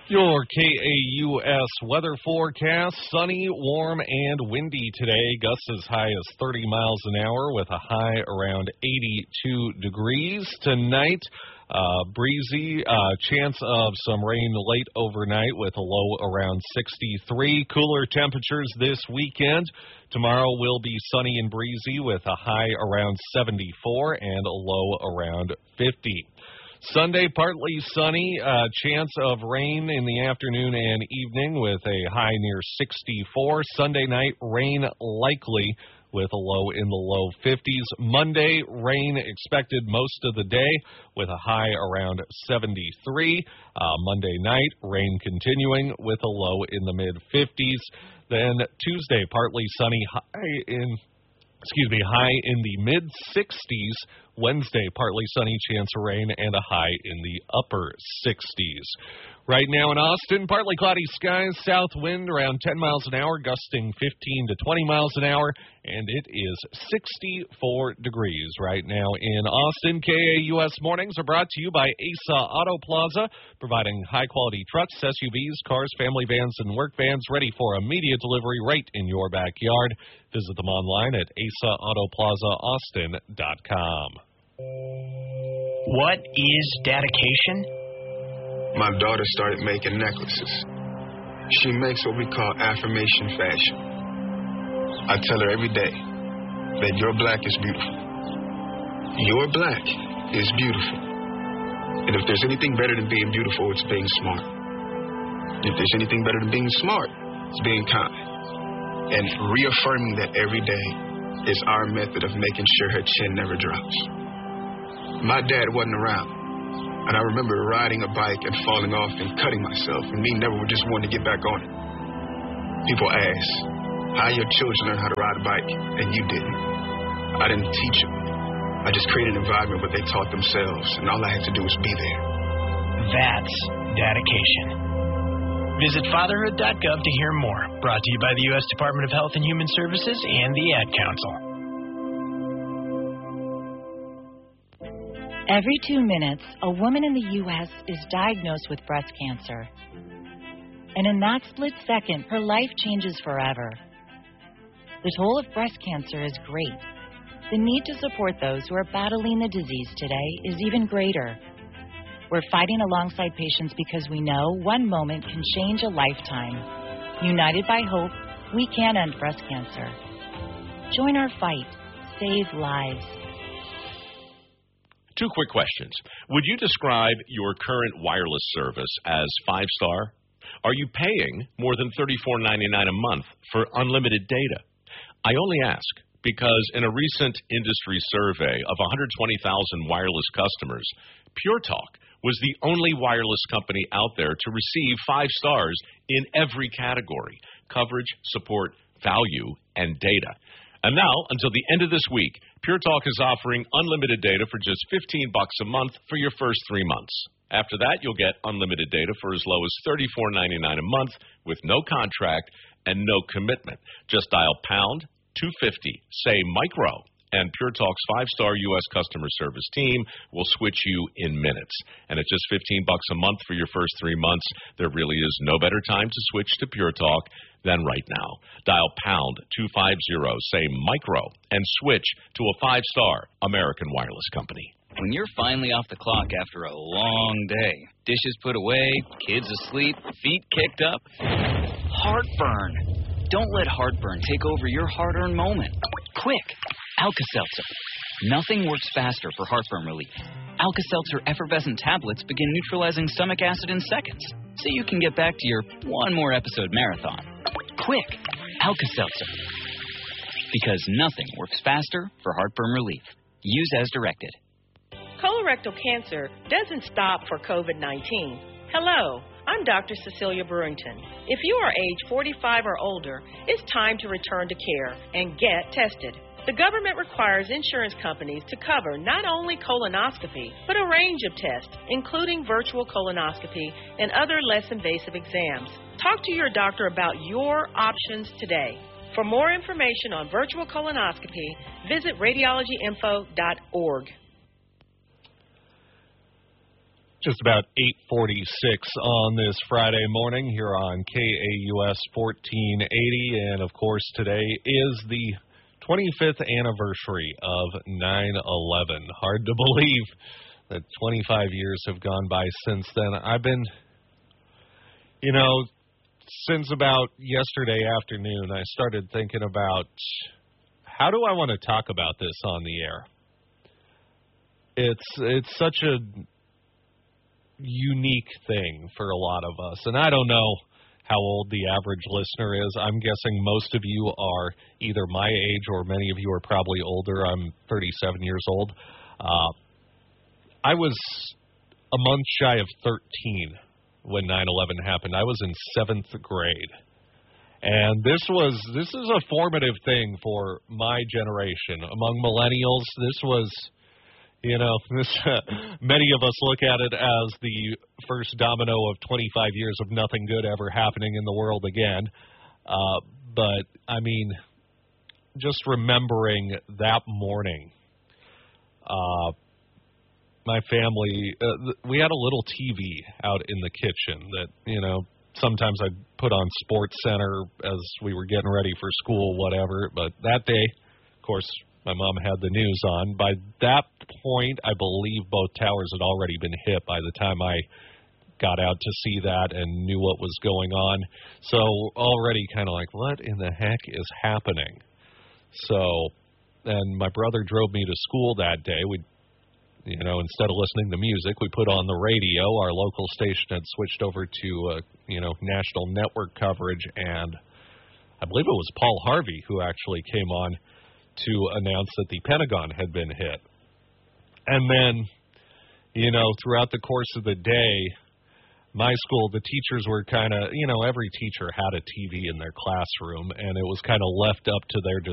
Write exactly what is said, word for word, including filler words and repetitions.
Your K A U S weather forecast, sunny, warm, and windy today. Gusts as high as thirty miles an hour with a high around eighty-two degrees. Tonight, uh, breezy, uh, chance of some rain late overnight with a low around sixty-three. Cooler temperatures this weekend. Tomorrow will be sunny and breezy with a high around seventy-four and a low around fifty. Sunday, partly sunny, uh, chance of rain in the afternoon and evening with a high near sixty-four. Sunday night, rain likely with a low in the low fifties. Monday, rain expected most of the day with a high around seventy-three. Uh, Monday night, rain continuing with a low in the mid-fifties. Then Tuesday, partly sunny, high in... Excuse me, high in the mid-sixties. Wednesday, partly sunny, chance of rain, and a high in the upper sixties. Right now in Austin, partly cloudy skies, south wind around ten miles an hour, gusting fifteen to twenty miles an hour, and it is sixty-four degrees right now in Austin. K A U S Mornings are brought to you by Asa Auto Plaza, providing high-quality trucks, S U Vs, cars, family vans, and work vans ready for immediate delivery right in your backyard. Visit them online at asa auto plaza austin dot com. What is dedication? My daughter started making necklaces. She makes what we call affirmation fashion. I tell her every day that your black is beautiful. Your black is beautiful. And if there's anything better than being beautiful, it's being smart. If there's anything better than being smart, it's being kind. And reaffirming that every day is our method of making sure her chin never drops. My dad wasn't around, and I remember riding a bike and falling off and cutting myself, and me never just wanting to get back on it. People ask, how your children learn how to ride a bike, and you didn't. I didn't teach them. I just created an environment where they taught themselves, and all I had to do was be there. That's dedication. Visit fatherhood dot gov to hear more. Brought to you by the U S Department of Health and Human Services and the Ad Council. Every two minutes, a woman in the U S is diagnosed with breast cancer. And in that split second, her life changes forever. The toll of breast cancer is great. The need to support those who are battling the disease today is even greater. We're fighting alongside patients because we know one moment can change a lifetime. United by hope, we can end breast cancer. Join our fight. Save lives. Two quick questions. Would you describe your current wireless service as five-star? Are you paying more than thirty-four ninety-nine a month for unlimited data? I only ask because in a recent industry survey of one hundred twenty thousand wireless customers, Pure Talk was the only wireless company out there to receive five stars in every category: coverage, support, value, and data. And now, until the end of this week, Pure Talk is offering unlimited data for just fifteen bucks a month for your first three months. After that, you'll get unlimited data for as low as thirty-four ninety-nine a month with no contract and no commitment. Just dial pound two fifty, say micro, and Pure Talk's five-star U S customer service team will switch you in minutes. And at just fifteen bucks a month for your first three months, there really is no better time to switch to Pure Talk than right now. Dial pound two fifty, say micro, and switch to a five-star American wireless company. When you're finally off the clock after a long day, dishes put away, kids asleep, feet kicked up, heartburn. Don't let heartburn take over your hard-earned moment. Quick, Alka-Seltzer. Nothing works faster for heartburn relief. Alka-Seltzer effervescent tablets begin neutralizing stomach acid in seconds, so you can get back to your one more episode marathon. Quick, Alka-Seltzer. Because nothing works faster for heartburn relief. Use as directed. Colorectal cancer doesn't stop for COVID nineteen. Hello, I'm Doctor Cecilia Brewington. If you are age forty-five or older, it's time to return to care and get tested. The government requires insurance companies to cover not only colonoscopy, but a range of tests, including virtual colonoscopy and other less invasive exams. Talk to your doctor about your options today. For more information on virtual colonoscopy, visit radiology info dot org. Just about eight forty-six on this Friday morning here on K A U S fourteen eighty. And, of course, today is the twenty-fifth anniversary of nine eleven. Hard to believe that twenty-five years have gone by since then. I've been, you know, since about yesterday afternoon, I started thinking about how do I want to talk about this on the air. It's it's such a unique thing for a lot of us, and I don't know how old the average listener is. I'm guessing most of you are either my age or many of you are probably older. I'm thirty-seven years old. Uh, I was a month shy of thirteen when nine eleven happened. I was in seventh grade. And this was this is a formative thing for my generation. Among millennials, this was, you know, this uh, many of us look at it as the first domino of twenty-five years of nothing good ever happening in the world again. Uh, but, I mean, just remembering that morning, uh, my family, uh, we had a little T V out in the kitchen that, you know, sometimes I'd put on Sports Center as we were getting ready for school, whatever. But that day, of course, my mom had the news on. By that point, I believe both towers had already been hit by the time I got out to see that and knew what was going on. So already kind of like, what in the heck is happening? So, and my brother drove me to school that day. We You know, instead of listening to music, we put on the radio. Our local station had switched over to, uh, you know, national network coverage, and I believe it was Paul Harvey who actually came on to announce that the Pentagon had been hit. And then, you know, throughout the course of the day, my school, the teachers were kind of, you know, every teacher had a T V in their classroom, and it was kind of left up to their